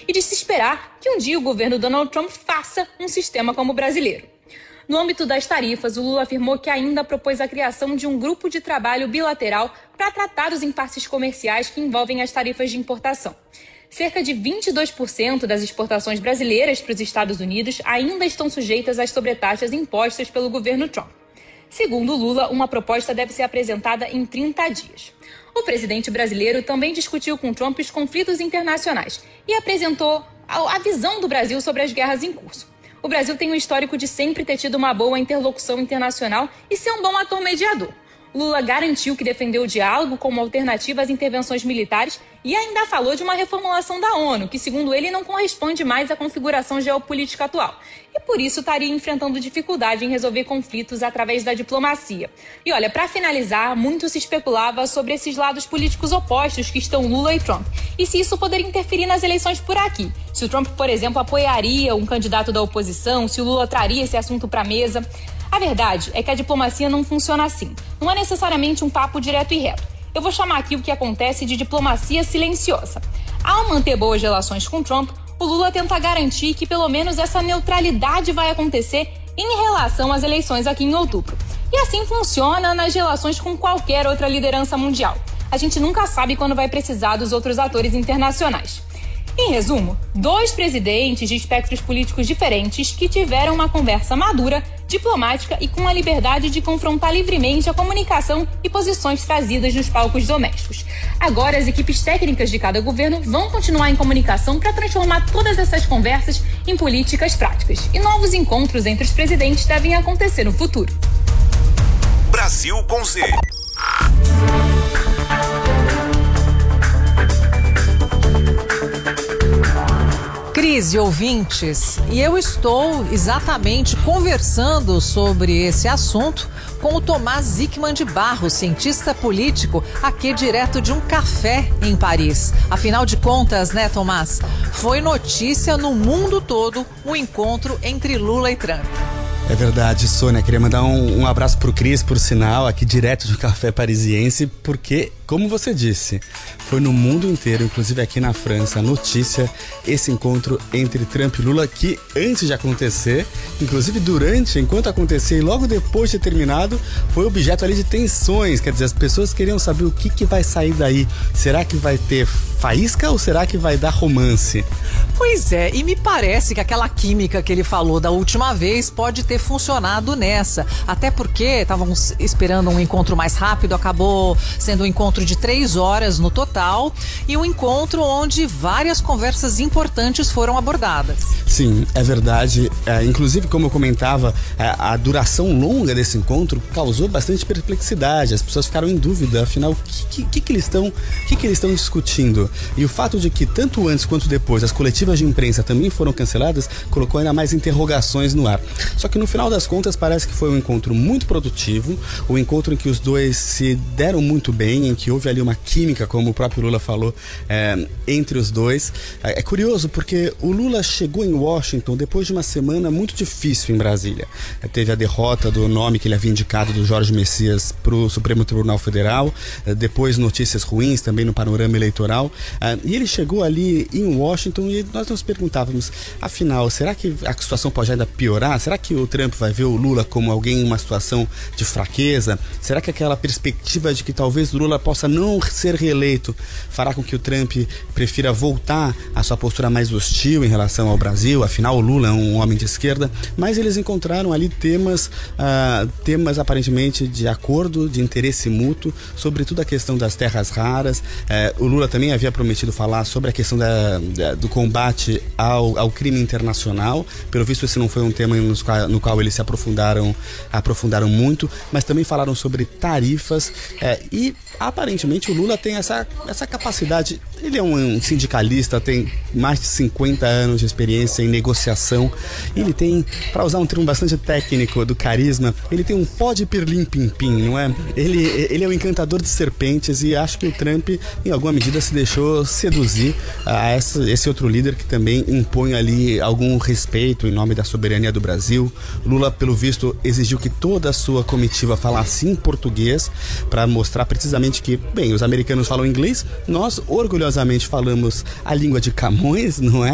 e de se esperar que um dia o governo Donald Trump faça um sistema como o brasileiro. No âmbito das tarifas, o Lula afirmou que ainda propôs a criação de um grupo de trabalho bilateral para tratar os impasses comerciais que envolvem as tarifas de importação. Cerca de 22% das exportações brasileiras para os Estados Unidos ainda estão sujeitas às sobretaxas impostas pelo governo Trump. Segundo Lula, uma proposta deve ser apresentada em 30 dias. O presidente brasileiro também discutiu com Trump os conflitos internacionais e apresentou a visão do Brasil sobre as guerras em curso. O Brasil tem um histórico de sempre ter tido uma boa interlocução internacional e ser um bom ator mediador. Lula garantiu que defendeu o diálogo como alternativa às intervenções militares e ainda falou de uma reformulação da ONU, que, segundo ele, não corresponde mais à configuração geopolítica atual. E por isso estaria enfrentando dificuldade em resolver conflitos através da diplomacia. E olha, para finalizar, muito se especulava sobre esses lados políticos opostos que estão Lula e Trump. E se isso poderia interferir nas eleições por aqui. Se o Trump, por exemplo, apoiaria um candidato da oposição, se o Lula traria esse assunto para a mesa. A verdade é que a diplomacia não funciona assim. Não é necessariamente um papo direto e reto. Eu vou chamar aqui o que acontece de diplomacia silenciosa. Ao manter boas relações com Trump, o Lula tenta garantir que pelo menos essa neutralidade vai acontecer em relação às eleições aqui em outubro. E assim funciona nas relações com qualquer outra liderança mundial. A gente nunca sabe quando vai precisar dos outros atores internacionais. Em resumo, 2 presidentes de espectros políticos diferentes que tiveram uma conversa madura, diplomática e com a liberdade de confrontar livremente a comunicação e posições trazidas nos palcos domésticos. Agora, as equipes técnicas de cada governo vão continuar em comunicação para transformar todas essas conversas em políticas práticas. E novos encontros entre os presidentes devem acontecer no futuro. Brasil com Z. Cris e ouvintes, e eu estou exatamente conversando sobre esse assunto com o Tomás Zickman de Barros, cientista político, aqui direto de um café em Paris. Afinal de contas, né, Tomás? Foi notícia no mundo todo o encontro entre Lula e Trump. É verdade, Sônia. Queria mandar um abraço pro Cris, por sinal, aqui direto do café parisiense, porque, como você disse, foi no mundo inteiro, inclusive aqui na França, a notícia, esse encontro entre Trump e Lula, que antes de acontecer, inclusive enquanto acontecia e logo depois de ter terminado, foi objeto ali de tensões. Quer dizer, as pessoas queriam saber o que vai sair daí. Será que vai ter faísca ou será que vai dar romance? Pois é, e me parece que aquela química que ele falou da última vez pode ter funcionado nessa. Até porque estavam esperando um encontro mais rápido, acabou sendo um encontro de 3 horas no total e um encontro onde várias conversas importantes foram abordadas. Sim, é verdade. Inclusive, como eu comentava, a duração longa desse encontro causou bastante perplexidade. As pessoas ficaram em dúvida, afinal, o que eles estão discutindo? E o fato de que tanto antes quanto depois as coletivas de imprensa também foram canceladas colocou ainda mais interrogações no ar. Só que no final das contas parece que foi um encontro muito produtivo, um encontro em que os dois se deram muito bem, em que houve ali uma química, como o próprio Lula falou, entre os dois. É curioso porque o Lula chegou em Washington depois de uma semana muito difícil em Brasília. Teve a derrota do nome que ele havia indicado do Jorge Messias para o Supremo Tribunal Federal, depois notícias ruins também no panorama eleitoral, e ele chegou ali em Washington e nós nos perguntávamos, afinal, será que a situação pode ainda piorar? Será que o Trump vai ver o Lula como alguém em uma situação de fraqueza? Será que aquela perspectiva de que talvez o Lula possa não ser reeleito fará com que o Trump prefira voltar à sua postura mais hostil em relação ao Brasil? Afinal, o Lula é um homem de esquerda, mas eles encontraram ali temas aparentemente de acordo, de interesse mútuo, sobretudo a questão das terras raras. O Lula também havia prometido falar sobre a questão do combate ao crime internacional. Pelo visto, esse não foi um tema no qual eles se aprofundaram muito, mas também falaram sobre tarifas e aparentemente o Lula tem essa capacidade. Ele é um sindicalista, tem mais de 50 anos de experiência em negociação. Ele tem, para usar um termo bastante técnico do carisma, ele tem um pó de pirlim-pim-pim, não é? Ele é um encantador de serpentes e acho que o Trump, em alguma medida, se deixou seduzir a esse outro líder que também impõe ali algum respeito em nome da soberania do Brasil. Lula, pelo visto, exigiu que toda a sua comitiva falasse em português para mostrar precisamente que, bem, os americanos falam inglês, nós orgulhosamente falamos a língua de Camões, não é?